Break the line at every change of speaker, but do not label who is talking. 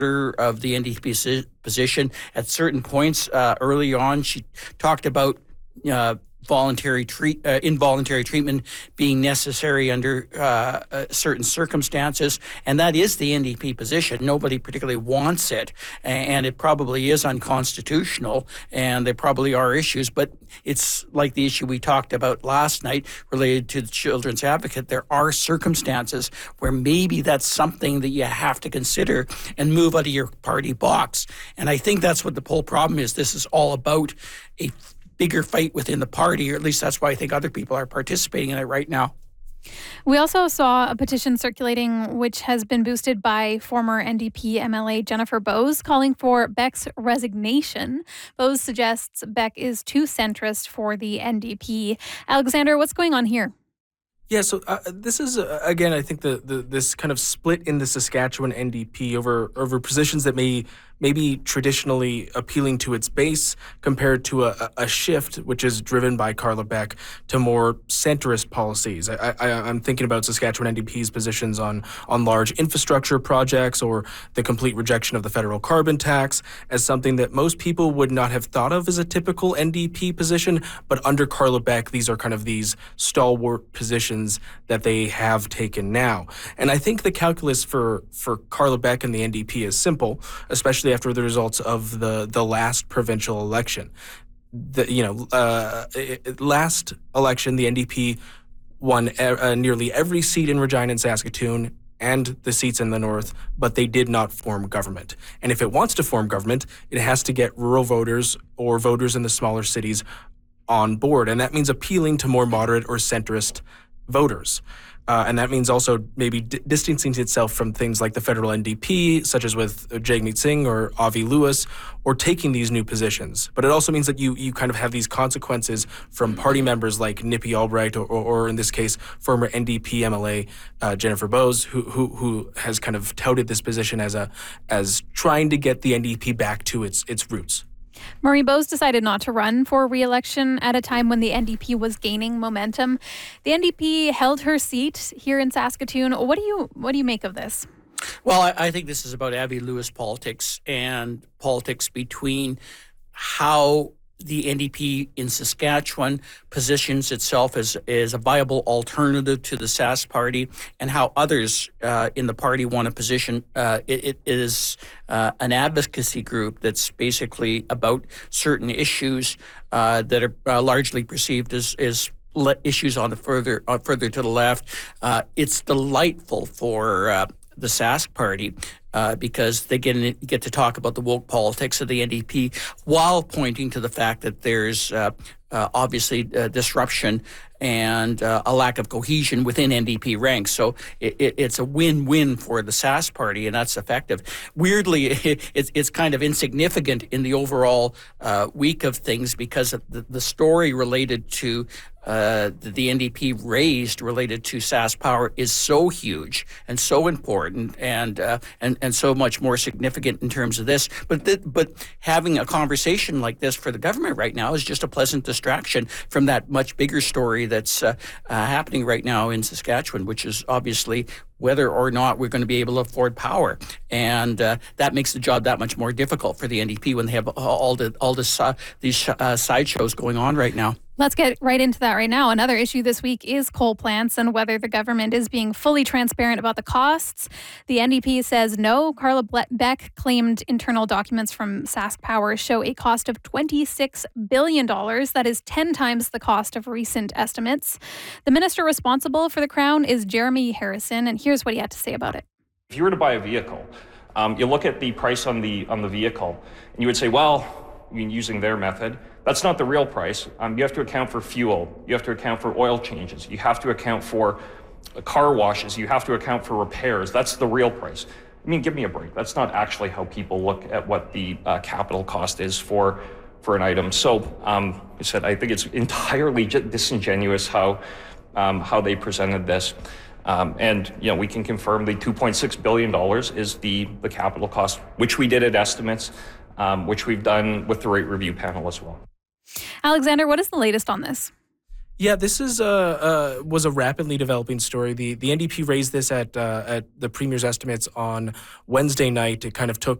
of the NDP position. At certain points early on, she talked about involuntary treatment being necessary under certain circumstances, and that is the NDP position. Nobody particularly wants it, and it probably is unconstitutional, and there probably are issues, but it's like the issue we talked about last night related to the Children's Advocate. There are circumstances where maybe that's something that you have to consider and move out of your party box, and I think that's what the whole problem is. This is all about a bigger fight within the party, or at least that's why I think other people are participating in it right now.
We also saw a petition circulating which has been boosted by former NDP MLA Jennifer Bowes calling for Beck's resignation. Bowes suggests Beck is too centrist for the NDP. Alexander, what's going on here?
Yeah, so this is, again, I think this kind of split in the Saskatchewan NDP over positions that may be traditionally appealing to its base compared to a shift which is driven by Carla Beck to more centrist policies. I'm thinking about Saskatchewan NDP's positions on large infrastructure projects or the complete rejection of the federal carbon tax as something that most people would not have thought of as a typical NDP position, but under Carla Beck, these are kind of these stalwart positions that they have taken now. And I think the calculus for Carla Beck and the NDP is simple, especially after the results of the last provincial election. Last election, the NDP won nearly every seat in Regina and Saskatoon and the seats in the north, but they did not form government. And if it wants to form government, it has to get rural voters or voters in the smaller cities on board. And that means appealing to more moderate or centrist voters. And that means also maybe distancing itself from things like the federal NDP, such as with Jagmeet Singh or Avi Lewis, or taking these new positions. But it also means that you kind of have these consequences from party members like Nippy Albright or in this case, former NDP MLA Jennifer Bowes, who has kind of touted this position as trying to get the NDP back to its roots.
Maureen Bowes decided not to run for re-election at a time when the NDP was gaining momentum. The NDP held her seat here in Saskatoon. What do you make of this?
Well, I think this is about Avi Lewis politics and politics between how the NDP in Saskatchewan positions itself as a viable alternative to the Sask party, and how others in the party want to position it is an advocacy group that's basically about certain issues that are largely perceived as issues on the further to the left. It's delightful for the Sask party because they get to talk about the woke politics of the NDP while pointing to the fact that there's obviously disruption and a lack of cohesion within NDP ranks. So it's a win-win for the Sask party, and that's effective. Weirdly, it's kind of insignificant in the overall week of things because of the story related to the NDP raised related to Sask Power is so huge and so important and so much more significant in terms of this. But having a conversation like this for the government right now is just a pleasant distraction from that much bigger story that's happening right now in Saskatchewan, which is obviously whether or not we're going to be able to afford power. And that makes the job that much more difficult for the NDP when they have all these sideshows going on right now.
Let's get right into that right now. Another issue this week is coal plants and whether the government is being fully transparent about the costs. The NDP says no. Carla Beck claimed internal documents from Sask Power show a cost of $26 billion. That is 10 times the cost of recent estimates. The minister responsible for the Crown is Jeremy Harrison, and here's what he had to say about it.
If you were to buy a vehicle, you look at the price on the vehicle, and you would say, well, using their method, that's not the real price. You have to account for fuel. You have to account for oil changes. You have to account for car washes. You have to account for repairs. That's the real price. I mean, give me a break. That's not actually how people look at what the capital cost is for an item. So, I said, I think it's entirely disingenuous how they presented this. And we can confirm the $2.6 billion is the capital cost, which we did at estimates, which we've done with the rate review panel as well.
Alexander, what is the latest on this?
Yeah, this is was a rapidly developing story. The NDP raised this at the Premier's estimates on Wednesday night. It kind of took